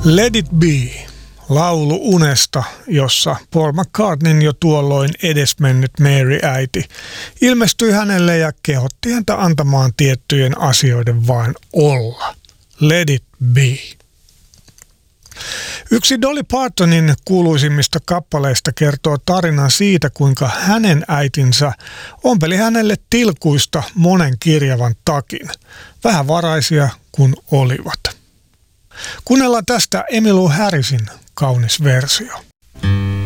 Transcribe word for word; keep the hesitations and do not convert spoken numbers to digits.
Let It Be, laulu unesta, jossa Paul McCartneyn jo tuolloin edesmennyt Mary-äiti ilmestyi hänelle ja kehotti häntä antamaan tiettyjen asioiden vain olla. Let It Be. Yksi Dolly Partonin kuuluisimmista kappaleista kertoo tarinan siitä, kuinka hänen äitinsä ompeli hänelle tilkuista monen kirjavan takin, vähävaraisia kuin olivat. Kuunnellaan tästä Emmylou Harrisin kaunis versio.